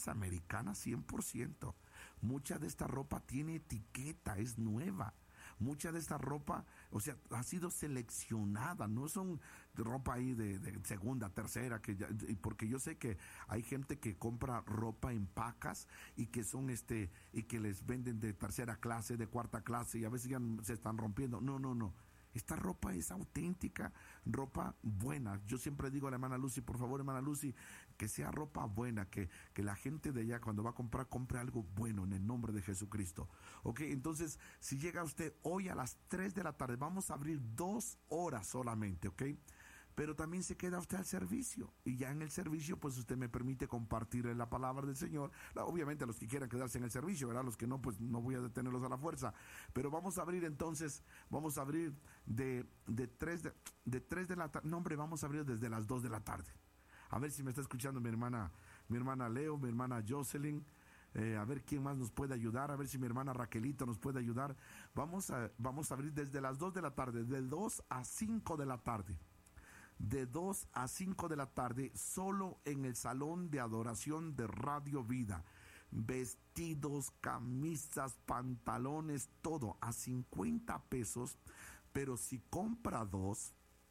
es americana 100%. Mucha de esta ropa tiene etiqueta, es nueva. Mucha de esta ropa, o sea, ha sido seleccionada, no son ropa ahí de segunda, tercera, porque yo sé que hay gente que compra ropa en pacas y que son y que les venden de tercera clase, de cuarta clase, y a veces ya se están rompiendo. No. Esta ropa es auténtica, ropa buena. Yo siempre digo a la hermana Lucy, por favor, hermana Lucy, que sea ropa buena, que la gente de allá cuando va a comprar, compre algo bueno en el nombre de Jesucristo. Ok, entonces, si llega usted hoy a las 3 de la tarde, vamos a abrir 2 horas solamente, ok. Pero también se queda usted al servicio, y ya en el servicio pues usted me permite compartir la palabra del Señor. Obviamente los que quieran quedarse en el servicio, ¿verdad? Los que no, pues no voy a detenerlos a la fuerza, pero vamos a abrir entonces, vamos a abrir de 3 de la tarde, no hombre, vamos a abrir desde las 2 de la tarde. A ver si me está escuchando mi hermana Leo, mi hermana Jocelyn. A ver quién más nos puede ayudar, a ver si mi hermana Raquelito nos puede ayudar. Vamos a abrir desde las 2 de la tarde, de 2 a 5 de la tarde. De 2 a 5 de la tarde, solo en el salón de adoración de Radio Vida. Vestidos, camisas, pantalones, todo a 50 pesos. Pero si compra dos,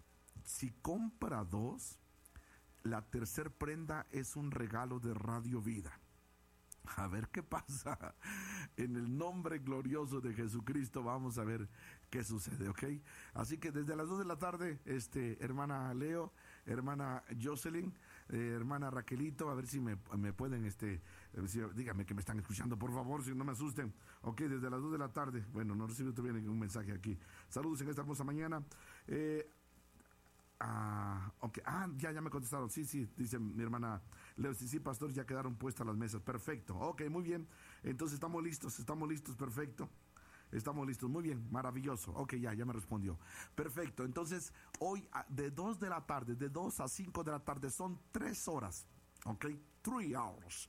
la tercer prenda es un regalo de Radio Vida. A ver qué pasa. En el nombre glorioso de Jesucristo vamos a ver qué sucede, ¿ok? Así que desde las 2 de la tarde, hermana Leo, hermana Jocelyn, hermana Raquelito, a ver si me pueden, dígame que me están escuchando, por favor, si no me asusten. Ok, desde las 2 de la tarde. Bueno, no recibí todavía ningún mensaje aquí. Saludos en esta hermosa mañana. Ok, ya me contestaron. Sí, dice mi hermana Leo, sí, pastor, ya quedaron puestas las mesas. Perfecto, ok, muy bien. Entonces estamos listos, perfecto. Estamos listos, muy bien, maravilloso. Ok, ya me respondió. Perfecto, entonces hoy de 2 de la tarde, de 2 a 5 de la tarde, son 3 horas. Ok, 3 hours.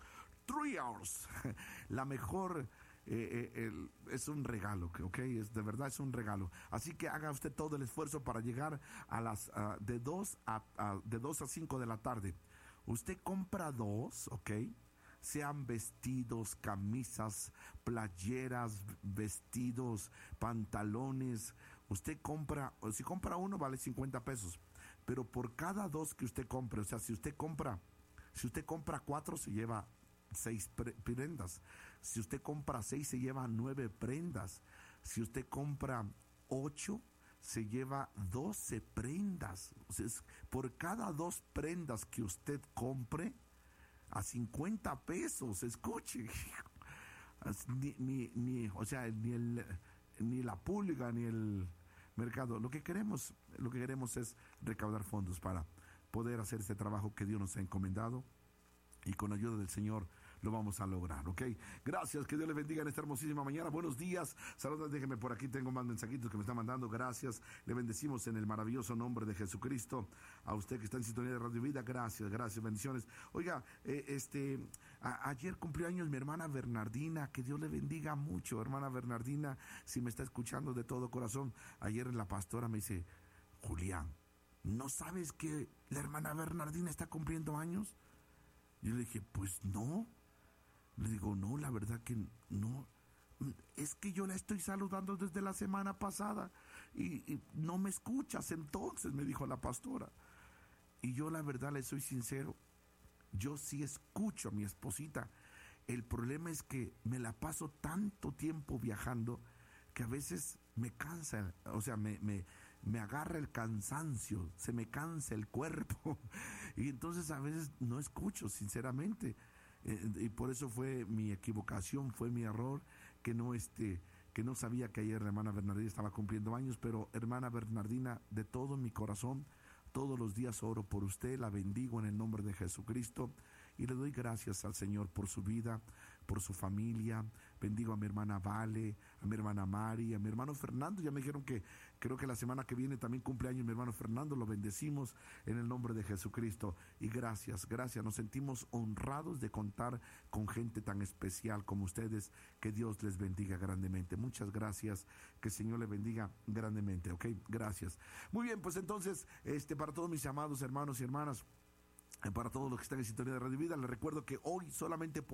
La mejor... es un regalo, ¿ok? De verdad es un regalo. Así que haga usted todo el esfuerzo para llegar a las de 2 a 5 de la tarde. Usted compra 2, ¿ok? Sean vestidos, camisas, playeras, vestidos, pantalones. Usted compra, si compra uno vale 50 pesos. Pero por cada 2 que usted compre, o sea, si usted compra 4 se lleva 6 prendas. Si usted compra 6 se lleva 9 prendas. Si usted compra 8 se lleva 12 prendas. O sea, por cada 2 prendas que usted compre a 50 pesos, escuche. Ni la pulga ni el mercado. Lo que queremos es recaudar fondos para poder hacer este trabajo que Dios nos ha encomendado, y con la ayuda del Señor lo vamos a lograr, ¿ok? Gracias, que Dios le bendiga en esta hermosísima mañana. Buenos días, saludos, déjenme por aquí, tengo más mensajitos que me están mandando. Gracias, le bendecimos en el maravilloso nombre de Jesucristo. A usted que está en sintonía de Radio Vida, gracias, bendiciones. Oiga, ayer cumplió años mi hermana Bernardina, que Dios le bendiga mucho, hermana Bernardina, si me está escuchando de todo corazón. Ayer la pastora me dice, Julián, ¿no sabes que la hermana Bernardina está cumpliendo años? Yo le dije, pues no. Le digo, no, la verdad que no. Es que yo la estoy saludando desde la semana pasada y no me escuchas entonces, me dijo la pastora. Y yo la verdad le soy sincero, yo sí escucho a mi esposita. El problema es que me la paso tanto tiempo viajando que a veces me cansa, o sea, me agarra el cansancio, se me cansa el cuerpo, y entonces a veces no escucho, sinceramente, y por eso fue mi equivocación, fue mi error, que no sabía que ayer la hermana Bernardina estaba cumpliendo años. Pero hermana Bernardina, de todo mi corazón, todos los días oro por usted, la bendigo en el nombre de Jesucristo y le doy gracias al Señor por su vida, por su familia. Bendigo a mi hermana Vale, a mi hermana Mari, a mi hermano Fernando. Ya me dijeron que creo que la semana que viene también cumpleaños mi hermano Fernando. Lo bendecimos en el nombre de Jesucristo. Y gracias. Nos sentimos honrados de contar con gente tan especial como ustedes. Que Dios les bendiga grandemente. Muchas gracias. Que el Señor les bendiga grandemente. ¿Ok? Gracias. Muy bien, pues entonces, para todos mis amados hermanos y hermanas, para todos los que están en sintonía de Radio Vida, les recuerdo que hoy solamente